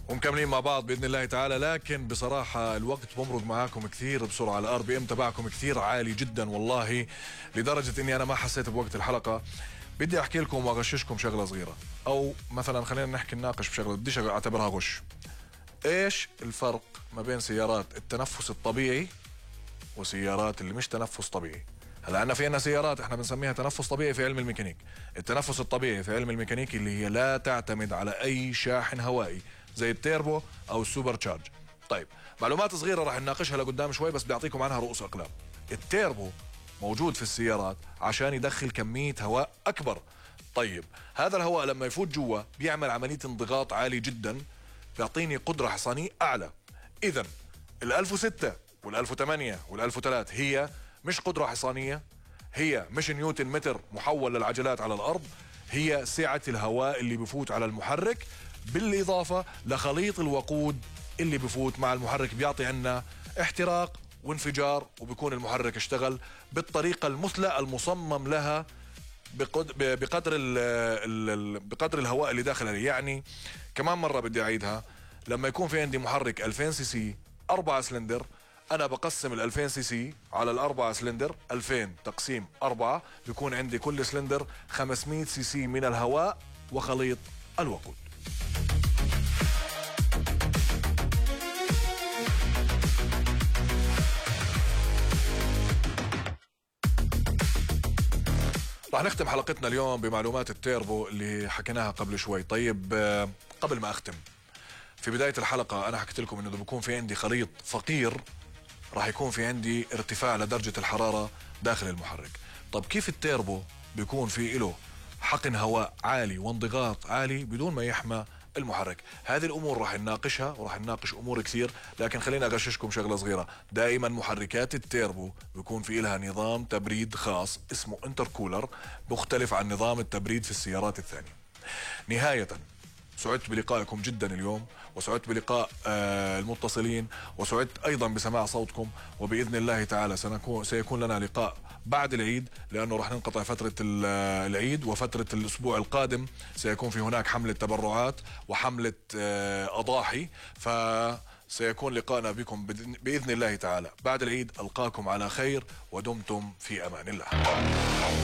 ومكملين مع بعض باذن الله تعالى. لكن بصراحه الوقت بمرق معاكم كثير بسرعه. الار بي ام تبعكم كثير عالي جدا والله، لدرجه اني انا ما حسيت بوقت الحلقه. بدي احكي لكم واغششكم شغله صغيره، او مثلا خلينا نحكي نناقش بشغله بديش اعتبرها غش. ايش الفرق ما بين سيارات التنفس الطبيعي وسيارات اللي مش تنفس طبيعي؟ هلا عندنا في عنا سيارات احنا بنسميها تنفس طبيعي في علم الميكانيك. التنفس الطبيعي في علم الميكانيك اللي هي لا تعتمد على اي شاحن هوائي زي التيربو او السوبر تشارج. طيب معلومات صغيره راح نناقشها لقدام شوي، بس بدي اعطيكم عنها رؤوس اقلام. التيربو موجود في السيارات عشان يدخل كميه هواء اكبر. طيب هذا الهواء لما يفوت جوا بيعمل عمليه انضغاط عالي جدا، بيعطيني قدره حصانيه اعلى. اذا ال1006 وال1008 وال1003 هي مش قدرة حصانية، هي مش نيوتن متر محول للعجلات على الأرض، هي سعة الهواء اللي بفوت على المحرك بالإضافة لخليط الوقود اللي بفوت مع المحرك، بيعطي عنا احتراق وانفجار، وبيكون المحرك اشتغل بالطريقة المثلى المصمم لها بقدر الهواء اللي داخل عليه. يعني كمان مرة بدي أعيدها، لما يكون في عندي محرك 2000 سي سي 4 سلندر، أنا بقسم ال 2000 سي سي على الأربعة سلندر، 2000 تقسيم 4 بيكون عندي كل سلندر 500 سي سي من الهواء وخليط الوقود. راح نختم حلقتنا اليوم بمعلومات التيربو اللي حكيناها قبل شوي. طيب قبل ما أختم، في بداية الحلقة أنا حكيت لكم إنه إذا بكون في عندي خليط فقير راح يكون في عندي ارتفاع لدرجة الحرارة داخل المحرك. طب كيف التيربو بيكون في له حقن هواء عالي وانضغاط عالي بدون ما يحمى المحرك؟ هذه الامور راح نناقشها وراح نناقش امور كثير، لكن خلينا اغششكم شغله صغيره. دائما محركات التيربو بيكون في لها نظام تبريد خاص اسمه انتركولر، مختلف عن نظام التبريد في السيارات الثانيه. نهايه، سعدت بلقائكم جدا اليوم، وسعدت بلقاء المتصلين، وسعدت ايضا بسماع صوتكم. وباذن الله تعالى سيكون لنا لقاء بعد العيد، لانه راح ننقطع فتره العيد، وفتره الاسبوع القادم سيكون في هناك حمله تبرعات وحمله اضاحي، فسيكون لقاءنا بكم باذن الله تعالى بعد العيد. القاكم على خير ودمتم في امان الله.